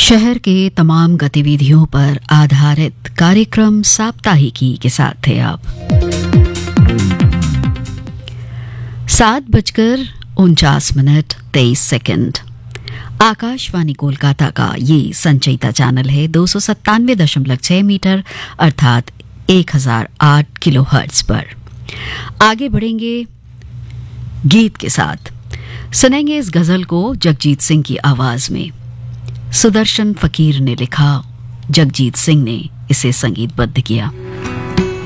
शहर के तमाम गतिविधियों पर आधारित कार्यक्रम साप्ताहिकी के साथ थे आप। 7:49 आकाशवाणी कोलकाता का ये संचयिता चैनल है 297.6 मीटर अर्थात 1008 किलोहर्ट्ज पर। आगे बढ़ेंगे गीत के साथ। सुनेंगे इस गजल को जगजीत सिंह की आवाज में। सुदर्शन फकीर ने लिखा, जगजीत सिंह ने इसे संगीतबद्ध किया।